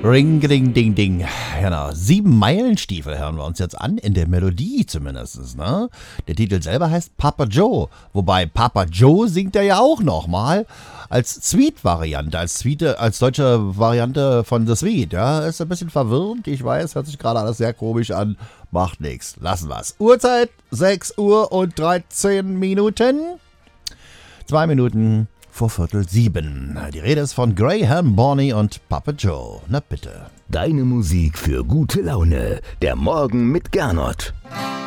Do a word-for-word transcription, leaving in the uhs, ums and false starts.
Ring, ding, ding, ding. Genau. Sieben Meilenstiefel hören wir uns jetzt an, in der Melodie zumindest. Ne? Der Titel selber heißt Papa Joe. Wobei Papa Joe singt er ja auch nochmal als Sweet-Variante, als, Sweet, als deutsche Variante von The Sweet. Ja, ist ein bisschen verwirrend. Ich weiß, hört sich gerade alles sehr komisch an. Macht nichts. Lassen wir's. Uhrzeit sechs Uhr und dreizehn Minuten. Zwei Minuten vor Viertel sieben. Die Rede ist von Graham Bonny und Papa Joe. Na bitte. Deine Musik für gute Laune. Der Morgen mit Gernot.